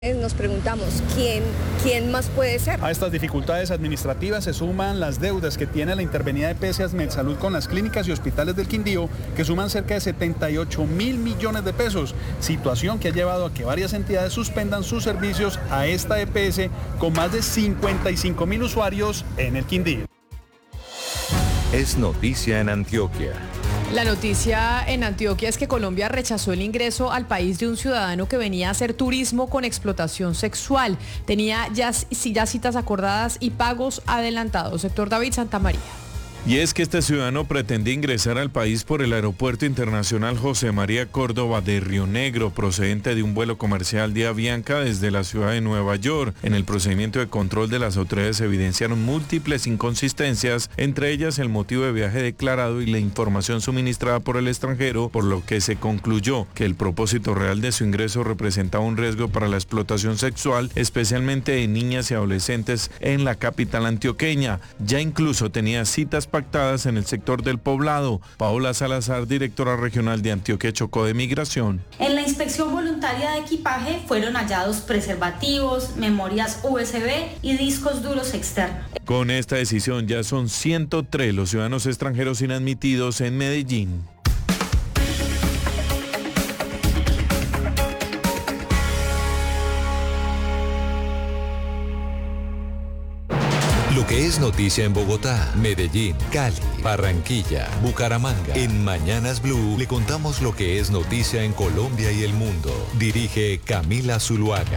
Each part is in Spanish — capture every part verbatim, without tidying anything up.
Nos preguntamos, ¿quién, ¿quién más puede ser? A estas dificultades administrativas se suman las deudas que tiene la intervenida E P S Asmedsalud con las clínicas y hospitales del Quindío, que suman cerca de setenta y ocho mil millones de pesos, situación que ha llevado a que varias entidades suspendan sus servicios a esta E P S con más de cincuenta y cinco mil usuarios en el Quindío. Es noticia en Antioquia. La noticia en Antioquia es que Colombia rechazó el ingreso al país de un ciudadano que venía a hacer turismo con explotación sexual. Tenía ya, ya citas acordadas y pagos adelantados. Sector David Santamaría. Y es que este ciudadano pretendía ingresar al país por el Aeropuerto Internacional José María Córdoba de Río Negro, procedente de un vuelo comercial de Avianca desde la ciudad de Nueva York. En el procedimiento de control de las autoridades se evidenciaron múltiples inconsistencias, entre ellas el motivo de viaje declarado y la información suministrada por el extranjero, por lo que se concluyó que el propósito real de su ingreso representaba un riesgo para la explotación sexual, especialmente de niñas y adolescentes en la capital antioqueña. Ya incluso tenía citas pactadas en el sector del Poblado. Paola Salazar, directora regional de Antioquia Chocó de Migración. En la inspección voluntaria de equipaje fueron hallados preservativos, memorias U S B y discos duros externos. Con esta decisión ya son ciento tres los ciudadanos extranjeros inadmitidos en Medellín. Lo que es noticia en Bogotá, Medellín, Cali, Barranquilla, Bucaramanga. En Mañanas Blue le contamos lo que es noticia en Colombia y el mundo. Dirige Camila Zuluaga.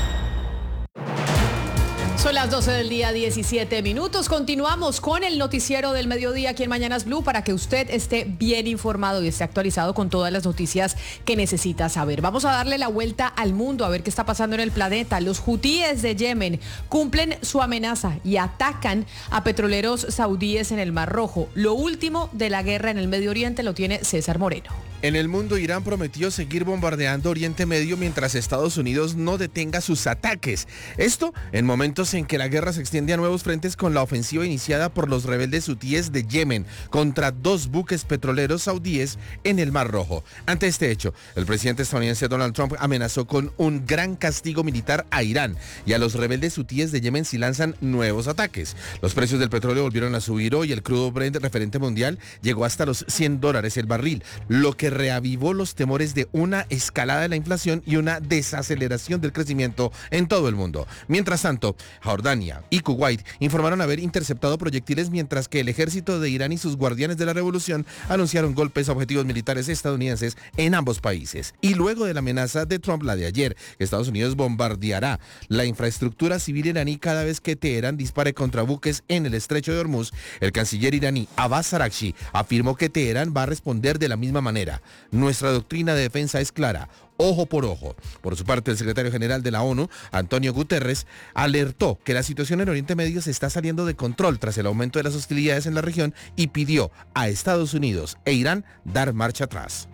Son las doce del día, diecisiete minutos. Continuamos con el noticiero del mediodía aquí en Mañanas Blue para que usted esté bien informado y esté actualizado con todas las noticias que necesita saber. Vamos a darle la vuelta al mundo a ver qué está pasando en el planeta. Los hutíes de Yemen cumplen su amenaza y atacan a petroleros saudíes en el Mar Rojo. Lo último de la guerra en el Medio Oriente lo tiene César Moreno. En el mundo, Irán prometió seguir bombardeando Oriente Medio mientras Estados Unidos no detenga sus ataques. Esto en momentos en que la guerra se extiende a nuevos frentes con la ofensiva iniciada por los rebeldes hutíes de Yemen contra dos buques petroleros saudíes en el Mar Rojo. Ante este hecho, el presidente estadounidense Donald Trump amenazó con un gran castigo militar a Irán y a los rebeldes hutíes de Yemen si lanzan nuevos ataques. Los precios del petróleo volvieron a subir hoy. El crudo Brent, referente mundial, llegó hasta los cien dólares el barril, lo que reavivó los temores de una escalada de la inflación y una desaceleración del crecimiento en todo el mundo. Mientras tanto, Jordania y Kuwait informaron haber interceptado proyectiles, mientras que el ejército de Irán y sus guardianes de la revolución anunciaron golpes a objetivos militares estadounidenses en ambos países. Y luego de la amenaza de Trump, la de ayer, Estados Unidos bombardeará la infraestructura civil iraní cada vez que Teherán dispare contra buques en el estrecho de Hormuz, el canciller iraní Abbas Araghchi afirmó que Teherán va a responder de la misma manera. Nuestra doctrina de defensa es clara: ojo por ojo. Por su parte, el secretario general de la ONU, Antonio Guterres, alertó que la situación en Oriente Medio se está saliendo de control tras el aumento de las hostilidades en la región y pidió a Estados Unidos e Irán dar marcha atrás.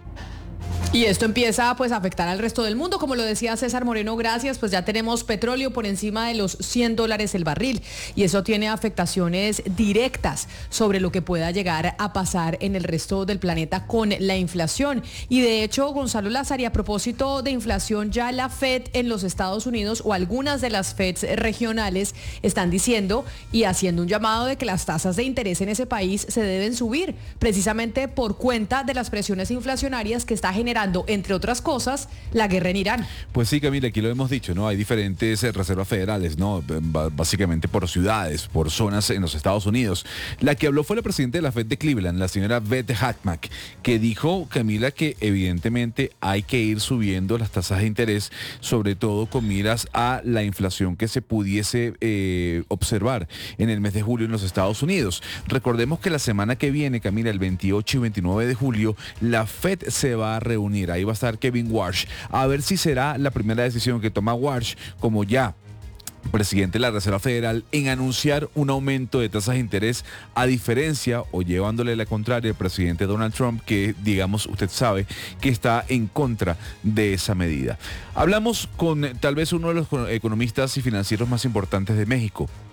Y esto empieza pues a afectar al resto del mundo, como lo decía César Moreno, gracias, pues ya tenemos petróleo por encima de los cien dólares el barril y eso tiene afectaciones directas sobre lo que pueda llegar a pasar en el resto del planeta con la inflación. Y de hecho, Gonzalo Lázari, a propósito de inflación, ya la Fed en los Estados Unidos o algunas de las Feds regionales están diciendo y haciendo un llamado de que las tasas de interés en ese país se deben subir, precisamente por cuenta de las presiones inflacionarias que está generando, entre otras cosas, la guerra en Irán. Pues sí, Camila, aquí lo hemos dicho, ¿no? Hay diferentes eh, reservas federales, ¿no? B- básicamente por ciudades, por zonas en los Estados Unidos. La que habló fue la presidenta de la Fed de Cleveland, la señora Beth Hackmack, que dijo, Camila, que evidentemente hay que ir subiendo las tasas de interés, sobre todo con miras a la inflación que se pudiese eh, observar en el mes de julio en los Estados Unidos. Recordemos que la semana que viene, Camila, el veintiocho y veintinueve de julio, la Fed se va a reunir. Ahí va a estar Kevin Warsh, a ver si será la primera decisión que toma Warsh, como ya presidente de la Reserva Federal, en anunciar un aumento de tasas de interés, a diferencia o llevándole la contraria al presidente Donald Trump, que digamos usted sabe que está en contra de esa medida. Hablamos con tal vez uno de los economistas y financieros más importantes de México,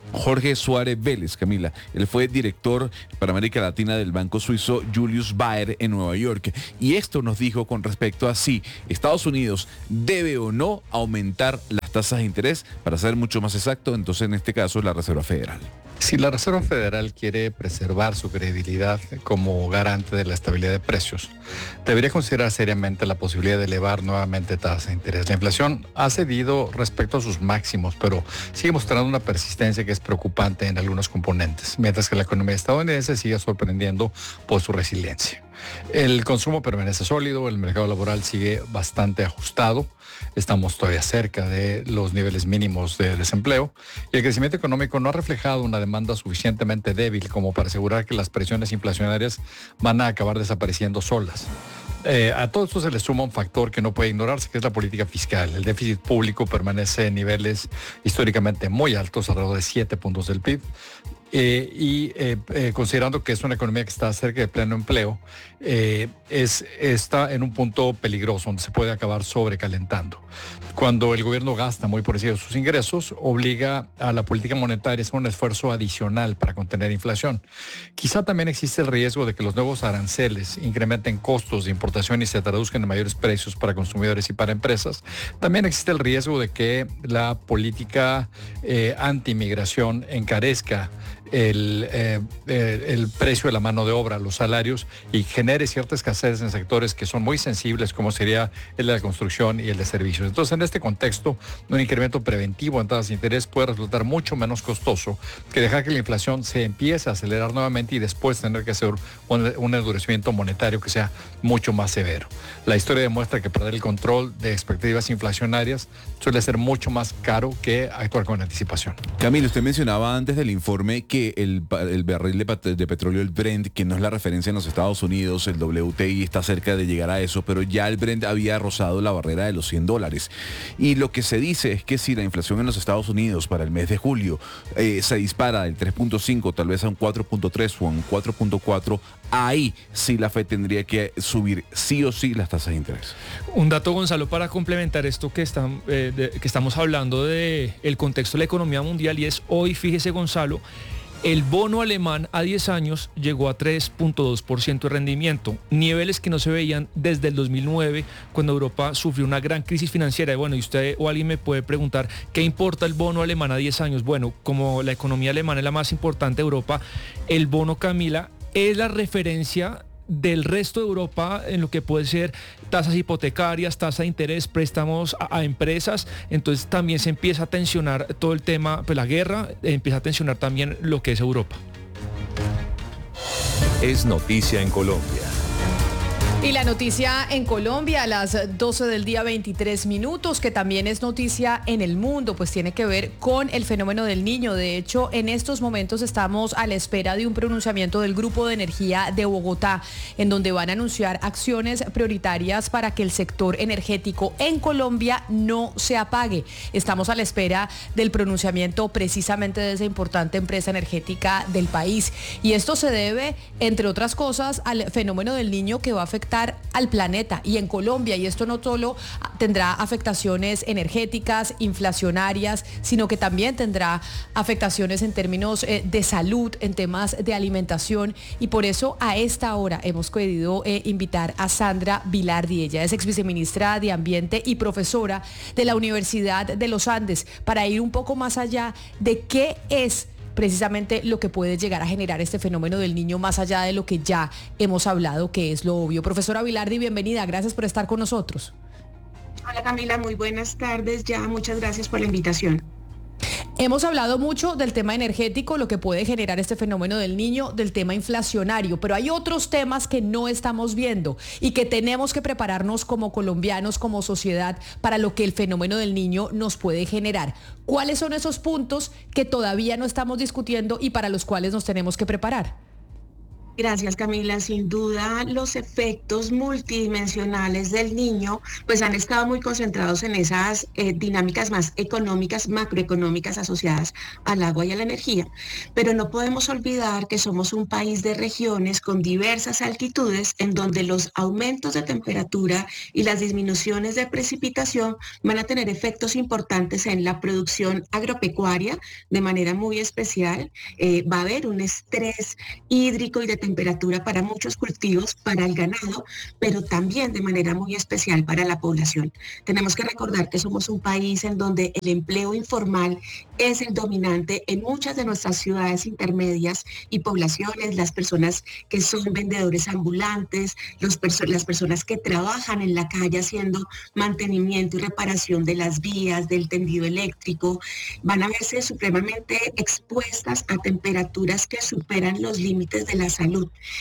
Jorge Suárez Vélez, Camila. Él fue director para América Latina del banco suizo Julius Baer en Nueva York. Y esto nos dijo con respecto a si Estados Unidos debe o no aumentar las tasas de interés. Para ser mucho más exacto, entonces en este caso la Reserva Federal. Si la Reserva Federal quiere preservar su credibilidad como garante de la estabilidad de precios, debería considerar seriamente la posibilidad de elevar nuevamente tasas de interés. La inflación ha cedido respecto a sus máximos, pero sigue mostrando una persistencia que es preocupante en algunos componentes, mientras que la economía estadounidense sigue sorprendiendo por su resiliencia. El consumo permanece sólido, el mercado laboral sigue bastante ajustado, estamos todavía cerca de los niveles mínimos de desempleo y el crecimiento económico no ha reflejado una demanda suficientemente débil como para asegurar que las presiones inflacionarias van a acabar desapareciendo solas. Eh, a todo esto se le suma un factor que no puede ignorarse, que es la política fiscal. El déficit público permanece en niveles históricamente muy altos, alrededor de siete puntos del P I B. Eh, y eh, eh, considerando que es una economía que está cerca de pleno empleo, eh, es, está en un punto peligroso donde se puede acabar sobrecalentando. Cuando el gobierno gasta muy por encima de sus ingresos, obliga a la política monetaria a hacer un esfuerzo adicional para contener inflación. Quizá también existe el riesgo de que los nuevos aranceles incrementen costos de importación y se traduzcan en mayores precios para consumidores y para empresas. También existe el riesgo de que la política eh, anti-inmigración encarezca El, eh, el precio de la mano de obra, los salarios, y genere cierta escasez en sectores que son muy sensibles, como sería el de la construcción y el de servicios. Entonces, en este contexto, un incremento preventivo en tasas de interés puede resultar mucho menos costoso que dejar que la inflación se empiece a acelerar nuevamente y después tener que hacer un, un endurecimiento monetario que sea mucho más severo. La historia demuestra que perder el control de expectativas inflacionarias suele ser mucho más caro que actuar con anticipación. Camilo, usted mencionaba antes del informe que El, el barril de, de petróleo, el Brent, que no es la referencia en los Estados Unidos, el W T I está cerca de llegar a eso, pero ya el Brent había rozado la barrera de los cien dólares. Y lo que se dice es que si la inflación en los Estados Unidos para el mes de julio eh, se dispara del tres punto cinco tal vez a un cuatro punto tres o a un cuatro punto cuatro, ahí sí la Fed tendría que subir sí o sí las tasas de interés. Un dato, Gonzalo, para complementar esto que, están, eh, de, que estamos hablando del contexto de la economía mundial, y es hoy, fíjese, Gonzalo, el bono alemán a diez años llegó a tres punto dos por ciento de rendimiento, niveles que no se veían desde el dos mil nueve, cuando Europa sufrió una gran crisis financiera. Y bueno, y usted o alguien me puede preguntar, ¿qué importa el bono alemán a diez años? Bueno, como la economía alemana es la más importante de Europa, el bono, Camila, es la referencia del resto de Europa en lo que puede ser tasas hipotecarias, tasa de interés, préstamos a, a empresas. Entonces también se empieza a tensionar todo el tema, pues la guerra, eh, empieza a tensionar también lo que es Europa. Es noticia en Colombia. Y la noticia en Colombia a las doce del día veintitrés minutos, que también es noticia en el mundo, pues tiene que ver con el fenómeno del Niño. De hecho, en estos momentos estamos a la espera de un pronunciamiento del Grupo de Energía de Bogotá, en donde van a anunciar acciones prioritarias para que el sector energético en Colombia no se apague. Estamos a la espera del pronunciamiento precisamente de esa importante empresa energética del país. Y esto se debe, entre otras cosas, al fenómeno del Niño, que va a afectar al planeta y en Colombia, y esto no solo tendrá afectaciones energéticas, inflacionarias, sino que también tendrá afectaciones en términos eh, de salud, en temas de alimentación, y por eso a esta hora hemos querido eh, invitar a Sandra Vilardi. Ella es exviceministra de Ambiente y profesora de la Universidad de los Andes, para ir un poco más allá de qué es precisamente lo que puede llegar a generar este fenómeno del Niño, más allá de lo que ya hemos hablado, que es lo obvio. Profesora Vilardi, bienvenida, gracias por estar con nosotros. Hola Camila, muy buenas tardes, ya muchas gracias por la invitación. Hemos hablado mucho del tema energético, lo que puede generar este fenómeno del Niño, del tema inflacionario, pero hay otros temas que no estamos viendo y que tenemos que prepararnos como colombianos, como sociedad, para lo que el fenómeno del Niño nos puede generar. ¿Cuáles son esos puntos que todavía no estamos discutiendo y para los cuales nos tenemos que preparar? Gracias, Camila. Sin duda, los efectos multidimensionales del niño pues han estado muy concentrados en esas eh, dinámicas más económicas, macroeconómicas asociadas al agua y a la energía. Pero no podemos olvidar que somos un país de regiones con diversas altitudes en donde los aumentos de temperatura y las disminuciones de precipitación van a tener efectos importantes en la producción agropecuaria de manera muy especial. Eh, va a haber un estrés hídrico y de temperatura para muchos cultivos, para el ganado, pero también de manera muy especial para la población. Tenemos que recordar que somos un país en donde el empleo informal es el dominante en muchas de nuestras ciudades intermedias y poblaciones, las personas que son vendedores ambulantes, los perso- las personas que trabajan en la calle haciendo mantenimiento y reparación de las vías, del tendido eléctrico, van a verse supremamente expuestas a temperaturas que superan los límites de la salud.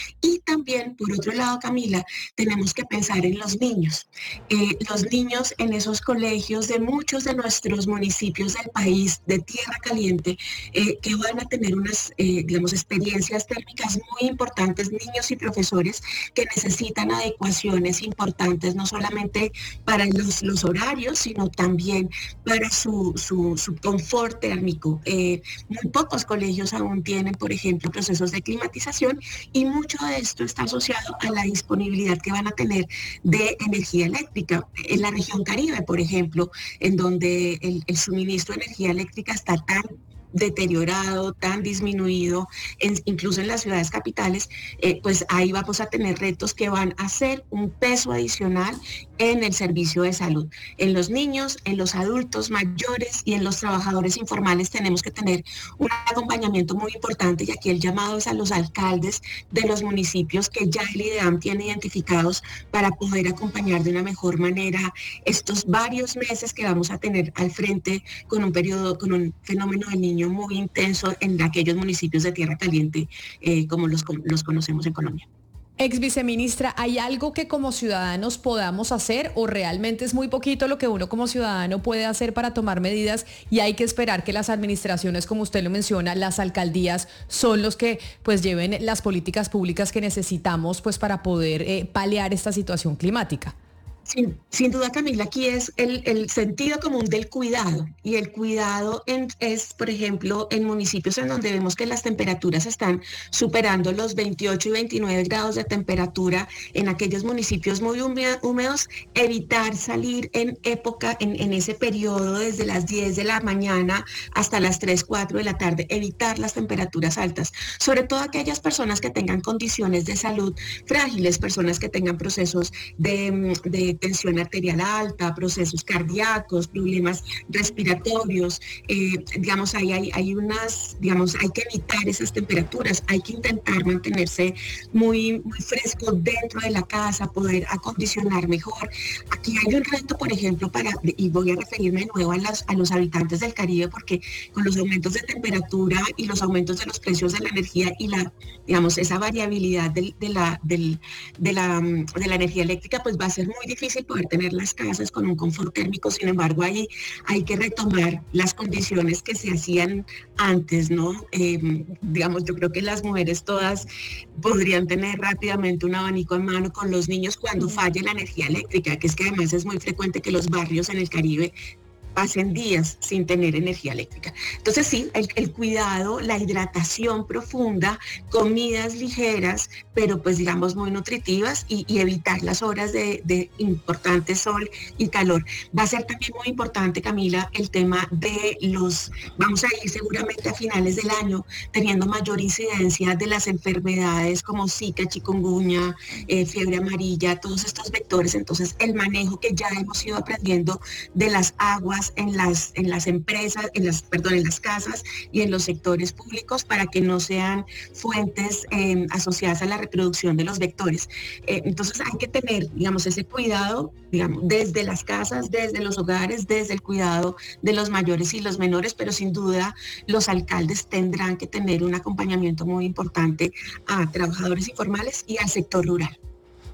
Y también, por otro lado, Camila, tenemos que pensar en los niños. Eh, los niños en esos colegios de muchos de nuestros municipios del país, de tierra caliente, eh, que van a tener unas, eh, digamos, experiencias térmicas muy importantes, niños y profesores que necesitan adecuaciones importantes, no solamente para los, los horarios, sino también para su, su, su confort térmico. Eh, muy pocos colegios aún tienen, por ejemplo, procesos de climatización, y mucho de esto está asociado a la disponibilidad que van a tener de energía eléctrica. En la región Caribe, por ejemplo, en donde el, el suministro de energía eléctrica está tan deteriorado, tan disminuido, en, incluso en las ciudades capitales, eh, pues ahí vamos a tener retos que van a ser un peso adicional en el servicio de salud. En los niños, en los adultos mayores y en los trabajadores informales tenemos que tener un acompañamiento muy importante, y aquí el llamado es a los alcaldes de los municipios que ya el IDEAM tiene identificados para poder acompañar de una mejor manera estos varios meses que vamos a tener al frente con un periodo, con un fenómeno del niño muy intenso en aquellos municipios de tierra caliente eh, como los, los conocemos en Colombia. Ex viceministra, ¿hay algo que como ciudadanos podamos hacer o realmente es muy poquito lo que uno como ciudadano puede hacer para tomar medidas y hay que esperar que las administraciones, como usted lo menciona, las alcaldías son los que pues lleven las políticas públicas que necesitamos pues para poder eh, paliar esta situación climática? Sin, sin duda, Camila, aquí es el, el sentido común del cuidado, y el cuidado en, es, por ejemplo, en municipios en donde vemos que las temperaturas están superando los veintiocho y veintinueve grados de temperatura, en aquellos municipios muy húmedos, evitar salir en época, en, en ese periodo desde las diez de la mañana hasta las tres, cuatro de la tarde, evitar las temperaturas altas, sobre todo aquellas personas que tengan condiciones de salud frágiles, personas que tengan procesos de, de tensión arterial alta, procesos cardíacos, problemas respiratorios, eh, digamos, ahí hay, hay unas, digamos, hay que evitar esas temperaturas, hay que intentar mantenerse muy, muy fresco dentro de la casa, poder acondicionar mejor. Aquí hay un reto, por ejemplo, para, y voy a referirme de nuevo a, las, a los habitantes del Caribe, porque con los aumentos de temperatura y los aumentos de los precios de la energía y la, digamos, esa variabilidad del, de, la, del, de, la, de la energía eléctrica, pues va a ser muy difícil poder tener las casas con un confort térmico. Sin embargo, ahí hay que retomar las condiciones que se hacían antes, ¿no? Eh, digamos, yo creo que las mujeres todas podrían tener rápidamente un abanico en mano con los niños cuando falle la energía eléctrica, que es que además es muy frecuente que los barrios en el Caribe pasen días sin tener energía eléctrica. Entonces sí, el, el cuidado, la hidratación profunda, comidas ligeras, pero pues digamos muy nutritivas, y, y evitar las horas de, de importante sol y calor. Va a ser también muy importante, Camila, el tema de los, vamos a ir seguramente a finales del año teniendo mayor incidencia de las enfermedades como Zika, chikungunya, eh, fiebre amarilla, todos estos vectores. Entonces el manejo que ya hemos ido aprendiendo de las aguas en las, en las empresas, en las, perdón, en las casas y en los sectores públicos, para que no sean fuentes eh, asociadas a la reproducción de los vectores. Eh, entonces hay que tener, digamos, ese cuidado, digamos, desde las casas, desde los hogares, desde el cuidado de los mayores y los menores, pero sin duda los alcaldes tendrán que tener un acompañamiento muy importante a trabajadores informales y al sector rural.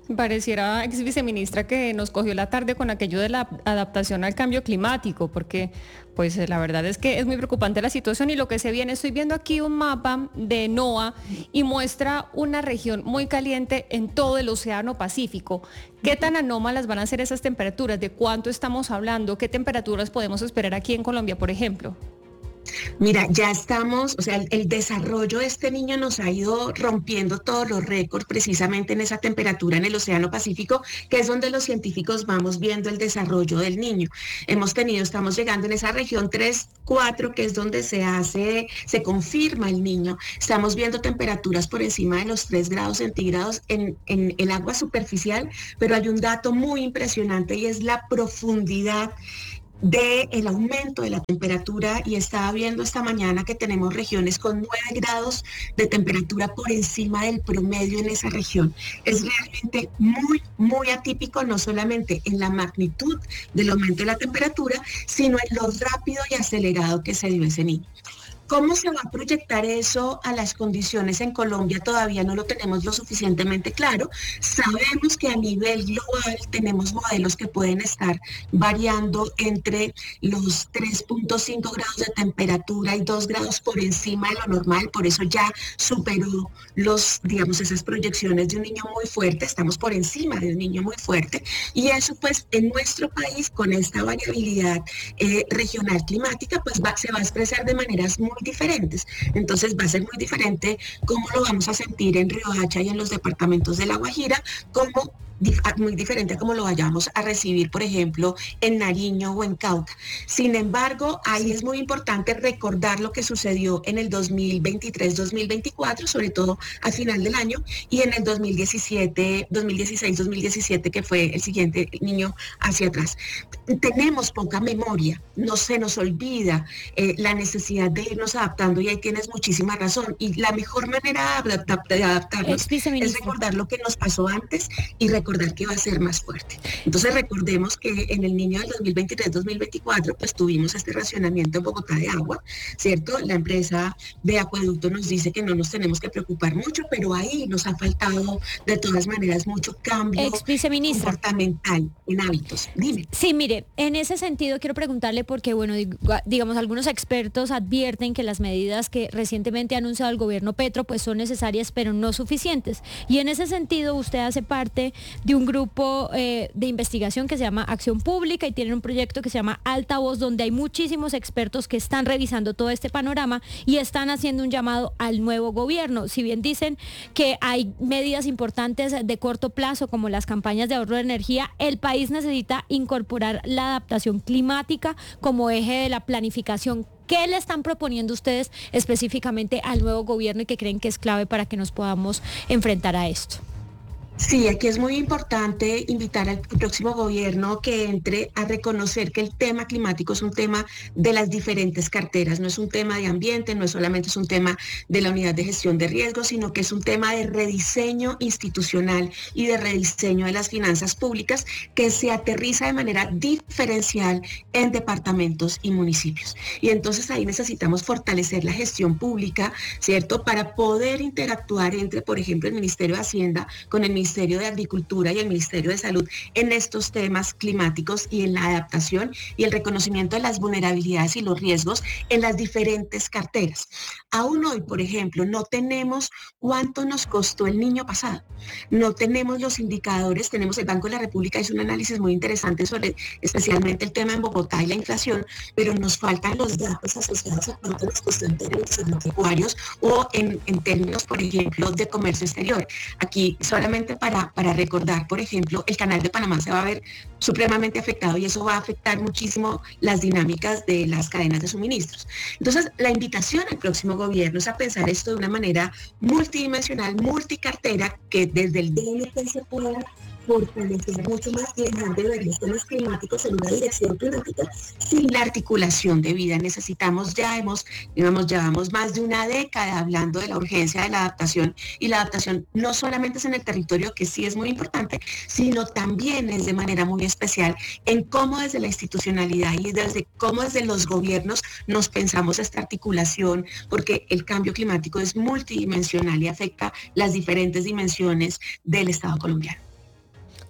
Pareciera, ex viceministra, que nos cogió la tarde con aquello de la adaptación al cambio climático, porque pues la verdad es que es muy preocupante la situación y lo que se viene. Estoy viendo aquí un mapa de NOAA y muestra una región muy caliente en todo el Océano Pacífico. ¿Qué tan anómalas van a ser esas temperaturas? ¿De cuánto estamos hablando? ¿Qué temperaturas podemos esperar aquí en Colombia, por ejemplo? Mira, ya estamos, o sea, el, el desarrollo de este niño nos ha ido rompiendo todos los récords precisamente en esa temperatura en el Océano Pacífico, que es donde los científicos vamos viendo el desarrollo del niño. Hemos tenido, estamos llegando en esa región tres, cuatro, que es donde se hace, se confirma el niño. Estamos viendo temperaturas por encima de los tres grados centígrados en, en el agua superficial, pero hay un dato muy impresionante y es la profundidad del aumento de la temperatura, y estaba viendo esta mañana que tenemos regiones con nueve grados de temperatura por encima del promedio en esa región. Es realmente muy, muy atípico, no solamente en la magnitud del aumento de la temperatura, sino en lo rápido y acelerado que se dio ese niño. ¿Cómo se va a proyectar eso a las condiciones en Colombia? Todavía no lo tenemos lo suficientemente claro. Sabemos que a nivel global tenemos modelos que pueden estar variando entre los tres punto cinco grados de temperatura y dos grados por encima de lo normal. Por eso ya superó los, digamos, esas proyecciones de un niño muy fuerte. Estamos por encima de un niño muy fuerte. Y eso, pues, en nuestro país, con esta variabilidad eh, regional climática, pues va, se va a expresar de maneras muy diferentes. Entonces va a ser muy diferente cómo lo vamos a sentir en Riohacha y en los departamentos de La Guajira, como muy diferente a cómo lo vayamos a recibir, por ejemplo, en Nariño o en Cauca. Sin embargo, ahí es muy importante recordar lo que sucedió en el dos mil veintitrés dos mil veinticuatro, sobre todo al final del año, y en el dos mil diecisiete, dos mil dieciséis dos mil diecisiete, que fue el siguiente niño hacia atrás. Tenemos poca memoria, no se nos olvida eh, la necesidad de irnos adaptando, y ahí tienes muchísima razón. Y la mejor manera de, adaptar, de adaptarnos es recordar lo que nos pasó antes y recordar que va a ser más fuerte. Entonces recordemos que en el niño del dos mil veintitrés dos mil veinticuatro pues tuvimos este racionamiento en Bogotá de agua, ¿cierto? La empresa de acueducto nos dice que no nos tenemos que preocupar mucho, pero ahí nos ha faltado de todas maneras mucho cambio comportamental en hábitos. Dime. Sí, mire, en ese sentido quiero preguntarle porque, bueno, digamos, algunos expertos advierten que las medidas que recientemente ha anunciado el gobierno Petro pues son necesarias pero no suficientes. Y en ese sentido usted hace parte de un grupo eh, de investigación que se llama Acción Pública y tienen un proyecto que se llama Altavoz, donde hay muchísimos expertos que están revisando todo este panorama y están haciendo un llamado al nuevo gobierno. Si bien dicen que hay medidas importantes de corto plazo como las campañas de ahorro de energía, el país necesita incorporar la adaptación climática como eje de la planificación. ¿Qué le están proponiendo ustedes específicamente al nuevo gobierno y que creen que es clave para que nos podamos enfrentar a esto? Sí, aquí es muy importante invitar al próximo gobierno que entre a reconocer que el tema climático es un tema de las diferentes carteras, no es un tema de ambiente, no es solamente es un tema de la unidad de gestión de riesgos, sino que es un tema de rediseño institucional y de rediseño de las finanzas públicas que se aterriza de manera diferencial en departamentos y municipios. Y entonces ahí necesitamos fortalecer la gestión pública, ¿cierto? Para poder interactuar entre, por ejemplo, el Ministerio de Hacienda con el Ministerio Ministerio de Agricultura y el Ministerio de Salud en estos temas climáticos y en la adaptación y el reconocimiento de las vulnerabilidades y los riesgos en las diferentes carteras. Aún hoy, por ejemplo, no tenemos cuánto nos costó el niño pasado, no tenemos los indicadores, tenemos el Banco de la República, hizo un análisis muy interesante sobre especialmente el tema en Bogotá y la inflación, pero nos faltan los datos asociados a cuánto nos costó en términos agropecuarios o en, en términos, por ejemplo, de comercio exterior. Aquí solamente Para, para recordar, por ejemplo, el canal de Panamá se va a ver supremamente afectado y eso va a afectar muchísimo las dinámicas de las cadenas de suministros. Entonces, la invitación al próximo gobierno es a pensar esto de una manera multidimensional, multicartera, que desde el D N P se pueda fortalecer mucho más y dejar de ver los temas climáticos en una dirección climática sin la articulación de vida. Necesitamos, ya hemos, digamos, llevamos más de una década hablando de la urgencia de la adaptación, y la adaptación no solamente es en el territorio, que sí es muy importante, sino también es de manera muy especial en cómo desde la institucionalidad y desde cómo desde los gobiernos nos pensamos esta articulación, porque el cambio climático es multidimensional y afecta las diferentes dimensiones del Estado colombiano.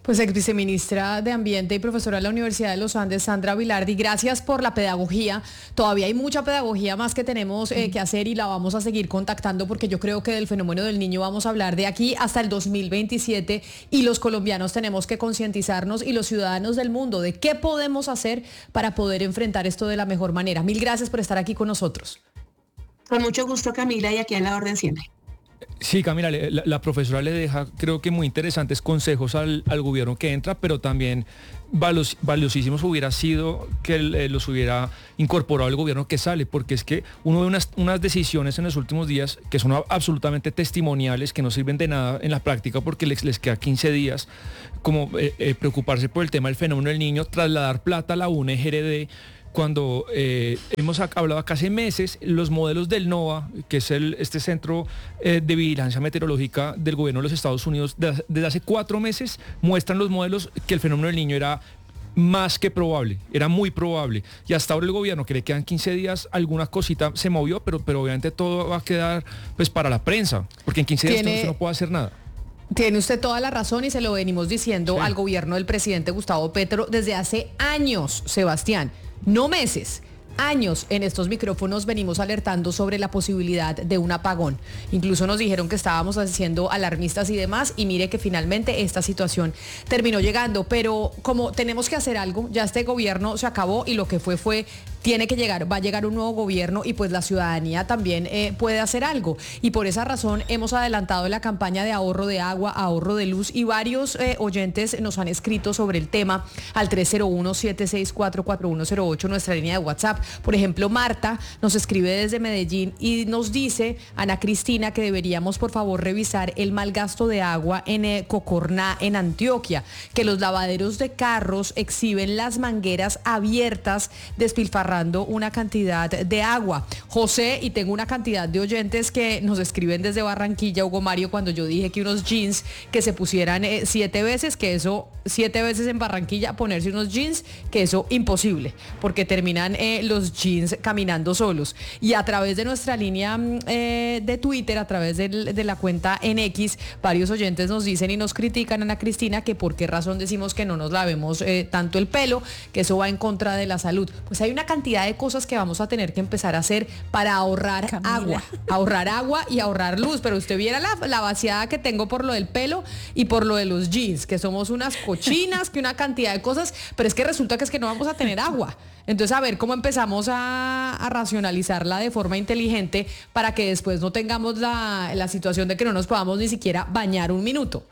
Pues ex viceministra de Ambiente y profesora de la Universidad de los Andes, Sandra Vilardi, gracias por la pedagogía. Todavía hay mucha pedagogía más que tenemos eh, que hacer y la vamos a seguir contactando porque yo creo que del fenómeno del niño vamos a hablar de aquí hasta el dos mil veintisiete y los colombianos tenemos que concientizarnos y los ciudadanos del mundo de qué podemos hacer para poder enfrentar esto de la mejor manera. Mil gracias por estar aquí con nosotros. Con mucho gusto, Camila, y aquí a la orden siempre. Sí, Camila, la, la profesora le deja, creo que muy interesantes consejos al, al gobierno que entra, pero también valos, valiosísimos hubiera sido que eh, los hubiera incorporado el gobierno que sale, porque es que uno ve unas, unas decisiones en los últimos días que son absolutamente testimoniales, que no sirven de nada en la práctica porque les, les queda quince días, como eh, eh, preocuparse por el tema del fenómeno del niño, trasladar plata a la U N E G R D, cuando eh, hemos hablado acá hace meses, los modelos del NOAA, que es el, este centro eh, de vigilancia meteorológica del gobierno de los Estados Unidos, de, desde hace cuatro meses muestran los modelos que el fenómeno del niño era más que probable, era muy probable. Y hasta ahora el gobierno, que le quedan quince días, alguna cosita se movió, pero, pero obviamente todo va a quedar pues para la prensa, porque en quince días ¿Tiene... usted no puede hacer nada. Tiene usted toda la razón y se lo venimos diciendo Sí. al gobierno del presidente Gustavo Petro desde hace años, Sebastián. No meses, años en estos micrófonos venimos alertando sobre la posibilidad de un apagón. Incluso nos dijeron que estábamos haciendo alarmistas y demás y mire que finalmente esta situación terminó llegando. Pero como tenemos que hacer algo, ya este gobierno se acabó y lo que fue fue... Tiene que llegar, va a llegar un nuevo gobierno y pues la ciudadanía también eh, puede hacer algo. Y por esa razón hemos adelantado la campaña de ahorro de agua, ahorro de luz y varios eh, oyentes nos han escrito sobre el tema al tres cero uno, siete seis cuatro, cuatro uno cero ocho, nuestra línea de WhatsApp. Por ejemplo, Marta nos escribe desde Medellín y nos dice, Ana Cristina, que deberíamos por favor revisar el mal gasto de agua en eh, Cocorná, en Antioquia, que los lavaderos de carros exhiben las mangueras abiertas, despilfarrando una cantidad de agua. José, y tengo una cantidad de oyentes que nos escriben desde Barranquilla, Hugo Mario, cuando yo dije que unos jeans que se pusieran eh, siete veces, que eso, siete veces en Barranquilla, ponerse unos jeans, que eso imposible, porque terminan eh, los jeans caminando solos. Y a través de nuestra línea eh, de Twitter, a través de, de la cuenta en X, varios oyentes nos dicen y nos critican, Ana Cristina, que por qué razón decimos que no nos lavemos eh, tanto el pelo, que eso va en contra de la salud. Pues hay una cantidad de cosas que vamos a tener que empezar a hacer para ahorrar Camila. agua, ahorrar agua y ahorrar luz, pero usted viera la, la vaciada que tengo por lo del pelo y por lo de los jeans, que somos unas cochinas, que una cantidad de cosas, pero es que resulta que es que no vamos a tener agua. Entonces, a ver cómo empezamos a, a racionalizarla de forma inteligente para que después no tengamos la, la situación de que no nos podamos ni siquiera bañar un minuto.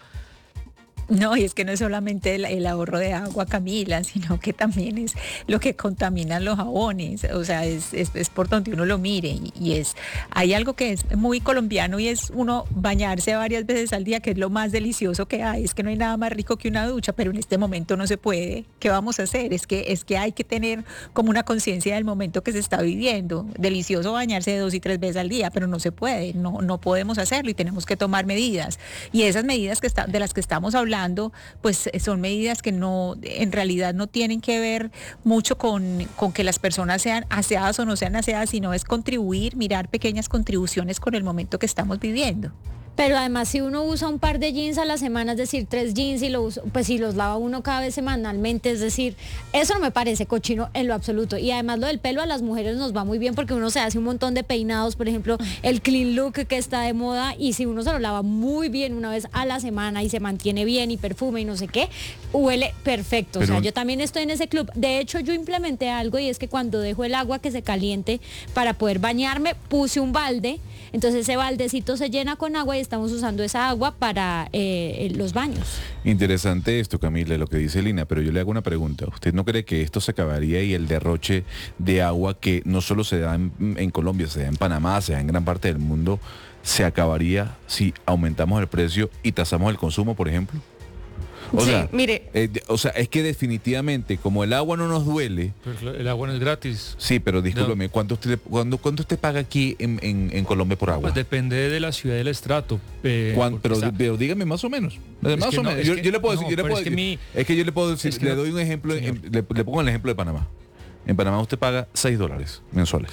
No, y es que no es solamente el, el ahorro de agua, Camila, sino que también es lo que contaminan los jabones. O sea, es, es, es por donde uno lo mire. Y, y es, hay algo que es muy colombiano y es uno bañarse varias veces al día, que es lo más delicioso que hay. Es que no hay nada más rico que una ducha, pero en este momento no se puede. ¿Qué vamos a hacer? Es que, es que hay que tener como una conciencia del momento que se está viviendo. Delicioso bañarse dos y tres veces al día, pero no se puede. No, no podemos hacerlo y tenemos que tomar medidas. Y esas medidas que está, de las que estamos hablando, pues son medidas que no, en realidad no tienen que ver mucho con, con que las personas sean aseadas o no sean aseadas, sino es contribuir, mirar pequeñas contribuciones con el momento que estamos viviendo. Pero además si uno usa un par de jeans a la semana, es decir, tres jeans y lo usa, pues si los lava uno cada vez semanalmente, es decir, eso no me parece cochino en lo absoluto. Y además lo del pelo a las mujeres nos va muy bien porque uno se hace un montón de peinados, por ejemplo, el clean look que está de moda, y si uno se lo lava muy bien una vez a la semana y se mantiene bien y perfume y no sé qué, huele perfecto. Pero... o sea, yo también estoy en ese club. De hecho, yo implementé algo y es que cuando dejo el agua que se caliente para poder bañarme, puse un balde. Entonces ese baldecito se llena con agua y estamos usando esa agua para eh, los baños. Interesante esto, Camila, lo que dice Lina, pero yo le hago una pregunta. ¿Usted no cree que esto se acabaría y el derroche de agua que no solo se da en, en Colombia, se da en Panamá, se da en gran parte del mundo, se acabaría si aumentamos el precio y tasamos el consumo, por ejemplo? O sí, sea, mire. Eh, o sea, es que definitivamente, como el agua no nos duele... Pero el agua no es gratis. Sí, pero discúlpeme, no. ¿cuánto, usted, ¿cuánto, ¿cuánto usted paga aquí en, en, en Colombia por agua? Pues depende de la ciudad y del estrato. Eh, pero, está... pero dígame más o menos. Es más o no, menos. Yo, que, yo le puedo no, decir, yo le puedo es, que decir mi, es que yo le puedo decir, es que le doy un ejemplo, en, le, le pongo el ejemplo de Panamá. En Panamá usted paga seis dólares mensuales.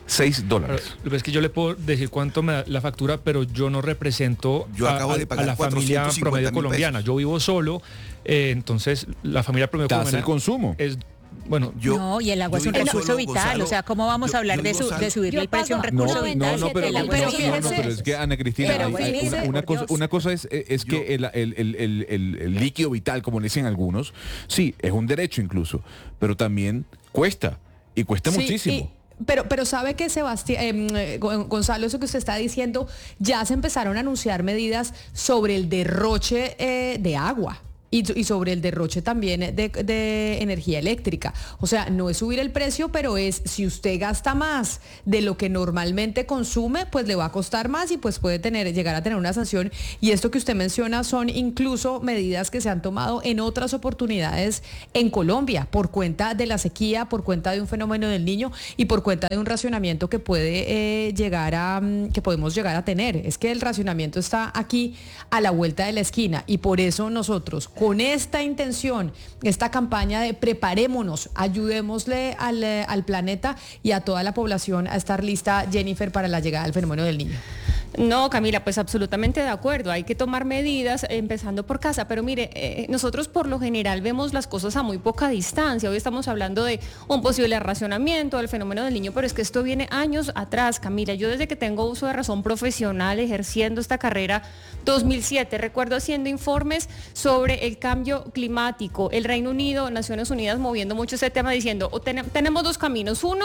seis dólares. Lo que es que yo le puedo decir cuánto me da la factura, pero yo no represento yo a, acabo de pagar a la familia promedio colombiana. Pesos. Yo vivo solo, eh, entonces la familia promedio colombiana... el consumo. Es, bueno, yo, no, y el agua es un recurso solo, vital, Gonzalo, o sea, ¿cómo vamos yo, a hablar de, su, de subirle el precio a un recurso no, vital? No, no, pero, el agua pero, es no, no, pero es que, Ana Cristina, pero, hay, hay una, una, cosa, una cosa es, es yo, que el, el, el, el, el, el líquido vital, como le dicen algunos, sí, es un derecho incluso, pero también cuesta, y cuesta sí, muchísimo. Y... Pero, pero sabe que Sebastián, eh, Gonzalo, eso que usted está diciendo, ya se empezaron a anunciar medidas sobre el derroche eh, de agua. Y, y sobre el derroche también de, de energía eléctrica. O sea, no es subir el precio, pero es si usted gasta más de lo que normalmente consume, pues le va a costar más y pues puede tener, llegar a tener una sanción. Y esto que usted menciona son incluso medidas que se han tomado en otras oportunidades en Colombia, por cuenta de la sequía, por cuenta de un fenómeno del Niño y por cuenta de un racionamiento que puede eh, llegar a, que podemos llegar a tener. Es que el racionamiento está aquí a la vuelta de la esquina y por eso nosotros, con esta intención, esta campaña de preparémonos, ayudémosle al, al planeta y a toda la población a estar lista, Jennifer, para la llegada del fenómeno del Niño. No, Camila, pues absolutamente de acuerdo. Hay que tomar medidas empezando por casa, pero mire, eh, nosotros por lo general vemos las cosas a muy poca distancia. Hoy estamos hablando de un posible racionamiento del fenómeno del Niño, pero es que esto viene años atrás, Camila. Yo desde que tengo uso de razón profesional ejerciendo esta carrera, dos mil siete, recuerdo haciendo informes sobre el cambio climático. El Reino Unido, Naciones Unidas moviendo mucho ese tema diciendo, o ten- tenemos dos caminos. Uno,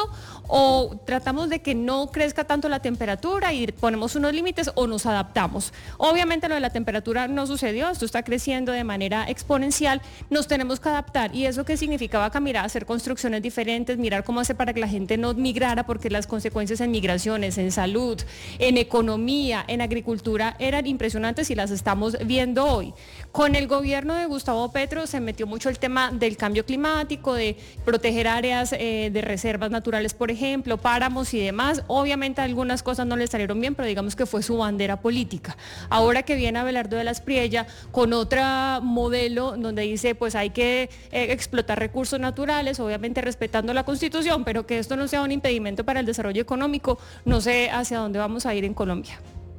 o tratamos de que no crezca tanto la temperatura y ponemos unos límites o nos adaptamos. Obviamente lo de la temperatura no sucedió, esto está creciendo de manera exponencial, nos tenemos que adaptar. ¿Y eso qué significaba, Camila? Hacer construcciones diferentes, mirar cómo hacer para que la gente no migrara, porque las consecuencias en migraciones, en salud, en economía, en agricultura eran impresionantes y las estamos viendo hoy. Con el gobierno de Gustavo Petro se metió mucho el tema del cambio climático, de proteger áreas eh, de reservas naturales, por ejemplo, páramos y demás. Obviamente algunas cosas no le salieron bien, pero digamos que fue su bandera política. Ahora que viene Abelardo de la Espriella con otro modelo donde dice pues hay que eh, explotar recursos naturales, obviamente respetando la Constitución, pero que esto no sea un impedimento para el desarrollo económico, no sé hacia dónde vamos a ir en Colombia.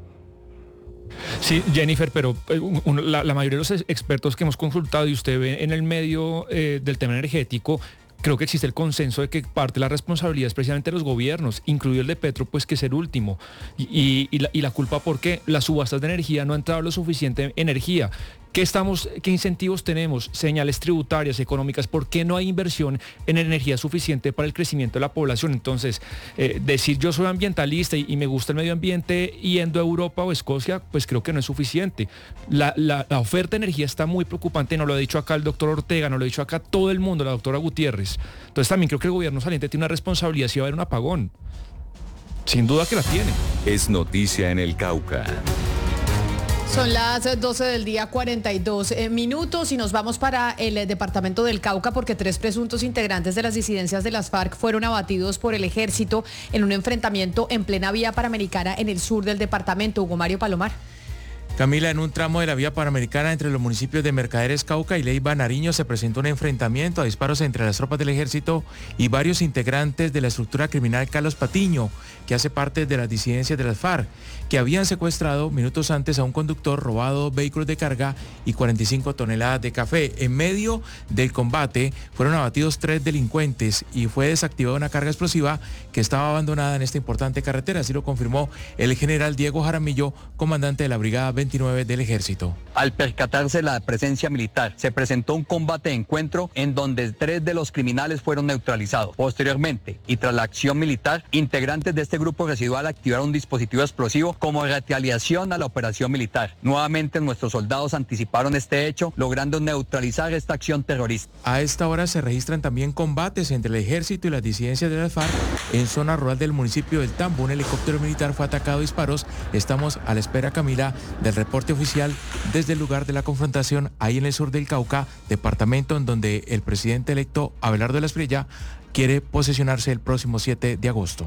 Sí, Jennifer, pero eh, un, la, la mayoría de los expertos que hemos consultado y usted ve en el medio eh, del tema energético, creo que existe el consenso de que parte de la responsabilidad es precisamente de los gobiernos, incluido el de Petro, pues que es el último. Y, y, y, la, y la culpa porque las subastas de energía no han entrado lo suficiente energía. ¿Qué, estamos, ¿Qué incentivos tenemos? Señales tributarias, económicas. ¿Por qué no hay inversión en energía suficiente para el crecimiento de la población? Entonces, eh, decir yo soy ambientalista y, y me gusta el medio ambiente yendo a Europa o Escocia, pues creo que no es suficiente. La, la, la oferta de energía está muy preocupante, nos lo ha dicho acá el doctor Ortega, nos lo ha dicho acá todo el mundo, la doctora Gutiérrez. Entonces también creo que el gobierno saliente tiene una responsabilidad si va a haber un apagón. Sin duda que la tiene. Es noticia en el Cauca. Son las doce del día, cuarenta y dos minutos y nos vamos para el departamento del Cauca porque tres presuntos integrantes de las disidencias de las FARC fueron abatidos por el ejército en un enfrentamiento en plena vía panamericana en el sur del departamento. Hugo Mario Palomar. Camila, en un tramo de la vía panamericana entre los municipios de Mercaderes, Cauca y Leiva, Nariño, se presentó un enfrentamiento a disparos entre las tropas del ejército y varios integrantes de la estructura criminal Carlos Patiño, que hace parte de las disidencias de las FARC, que habían secuestrado minutos antes a un conductor, robado vehículos de carga y cuarenta y cinco toneladas de café. En medio del combate fueron abatidos tres delincuentes y fue desactivada una carga explosiva que estaba abandonada en esta importante carretera, así lo confirmó el general Diego Jaramillo, comandante de la Brigada veintinueve del Ejército. Al percatarse la presencia militar, se presentó un combate de encuentro en donde tres de los criminales fueron neutralizados. Posteriormente, y tras la acción militar, integrantes de este grupo residual activaron un dispositivo explosivo como retaliación a la operación militar. Nuevamente, nuestros soldados anticiparon este hecho, logrando neutralizar esta acción terrorista. A esta hora se registran también combates entre el Ejército y las disidencias de las FARC en zona rural del municipio del Tambo. Un helicóptero militar fue atacado a disparos. Estamos a la espera, Camila, del reporte oficial desde el lugar de la confrontación, ahí en el sur del Cauca, departamento en donde el presidente electo Abelardo de la Espriella quiere posesionarse el próximo siete de agosto.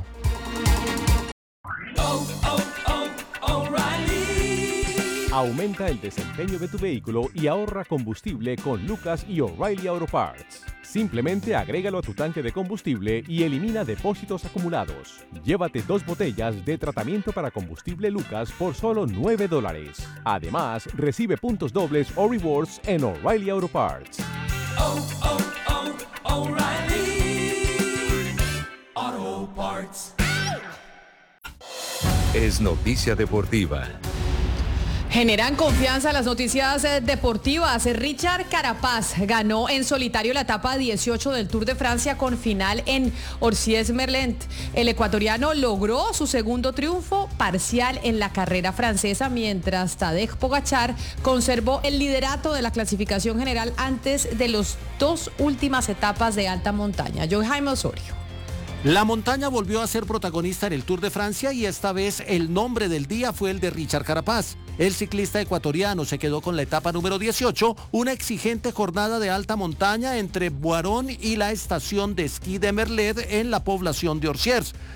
Aumenta el desempeño de tu vehículo y ahorra combustible con Lucas y O'Reilly Auto Parts. Simplemente agrégalo a tu tanque de combustible y elimina depósitos acumulados. Llévate dos botellas de tratamiento para combustible Lucas por solo nueve dólares. Además, recibe puntos dobles o rewards en O'Reilly Auto Parts. Oh, oh, oh, O'Reilly Auto Parts. Es noticia deportiva. Generan confianza las noticias eh, deportivas. Richard Carapaz ganó en solitario la etapa dieciocho del Tour de Francia con final en Orsières-Merlent. El ecuatoriano logró su segundo triunfo parcial en la carrera francesa, mientras Tadej Pogačar conservó el liderato de la clasificación general antes de las dos últimas etapas de alta montaña. Yo, Jaime Osorio. La montaña volvió a ser protagonista en el Tour de Francia y esta vez el nombre del día fue el de Richard Carapaz. El ciclista ecuatoriano se quedó con la etapa número dieciocho, una exigente jornada de alta montaña entre Boiron y la estación de esquí de Merlet en la población de Orsières.